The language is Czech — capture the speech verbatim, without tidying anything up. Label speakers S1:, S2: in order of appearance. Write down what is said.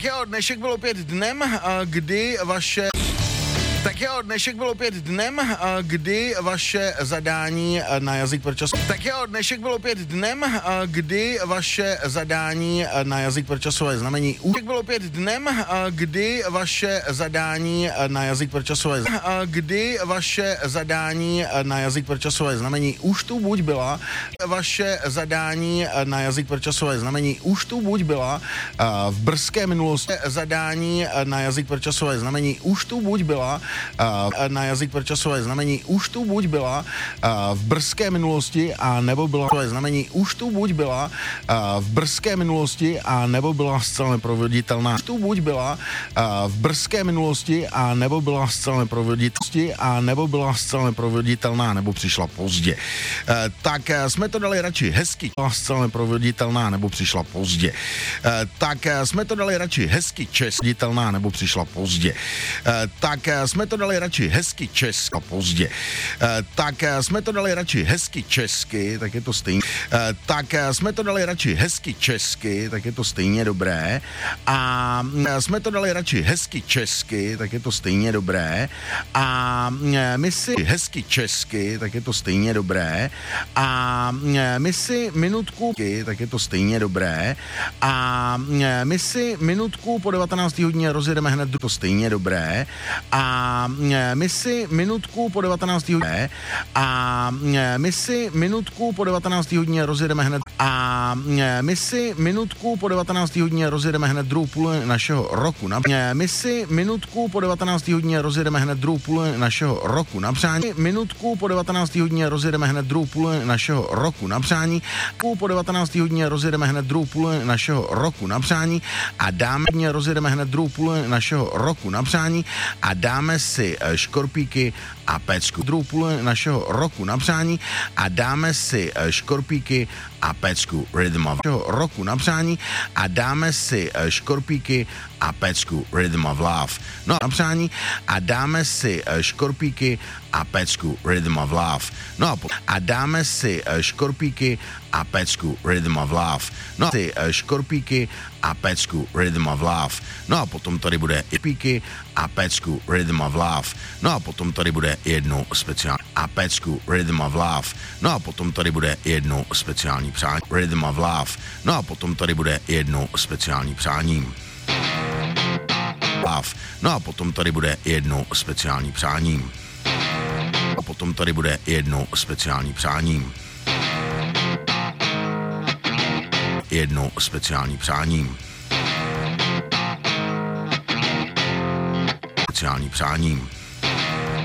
S1: jo, dnešek byl opět dnem, kdy vaše... Tak jo, dnešek byl opět dnem, kdy vaše zadání na jazyk pro čas... Tak jo, dnešek byl opět dnem, kdy vaše zadání na jazyk pro časové znamení... Dnešek byl opět dnem, kdy vaše zadání na jazyk pro časové... Kdy vaše zadání na jazyk pro časové znamení už tu buď byla, vaše zadání na jazyk pro časové znamení už tu buď byla v brzké minulosti, zadání na jazyk pro časové znamení už tu buď byla na jazyk pro časové znamení už tu buď byla v brzké minulosti a nebo byla znamení už tu buď byla v brzké minulosti a nebo byla zcela neproveditelná. Tu buď byla v brzké minulosti a nebo byla zcela neproveditelná a nebo byla zcela neproveditelná nebo přišla pozdě. Tak jsme to dali radši hezky, zcela neproveditelná nebo přišla pozdě. Tak jsme to dali radši hezky českitelná nebo přišla pozdě. Tak jsme to dali radši hezky česky pozdě. Tak jsme to dali radši hezky česky, tak je to stejně. Tak jsme to dali radši hezky česky, tak je to stejně dobré. A jsme to dali radši hezky česky, tak je to stejně dobré. A my si hezky česky, tak je to stejně dobré. A my si minutku, tak je to stejně dobré. A my si minutku po devatenácté hodině rozjedeme hned, to stejně dobré. A my si minutku po devatenácté hodině a my si minutku po devatenácté hodině rozjedeme hned a my si minutku po devatenácté hodině rozjedeme hned druhou půl našeho roku. My si minutku po devatenácté hodině rozjedeme hned druhou půl našeho roku na přání. Minutku po devatenácté hodině rozjedeme hned druhou půl našeho roku na přání. Po devatenácté hodině rozjedeme hned druhou půl našeho roku na přání a dáme rozjedeme hned druhou půl našeho roku na přání a dáme si škorpíky a pecku. Druhou půl našeho roku na přání a dáme si škorpíky a pecku Rhythm of roku na přání a dáme si škorpíky a pecku Rhythm of Love. No na přání a dáme si škorpíky a pecku Rhythm of Love. No a, po- a dáme si škorpíky a pecku Rhythm of Love. No a si škorpíky a pecku Rhythm of Love. No a potom tady bude i píky a pecku Rhythm of Love. No a potom tady bude jednu speciální a pecku Rhythm of Love. No a potom tady bude jednu speciální přání Rhythm of Love. No a potom tady bude jednu speciální přání. No a potom tady bude jednu speciální přání. A potom tady bude jednu speciální přání. Jednu speciální přání. Speciální přání.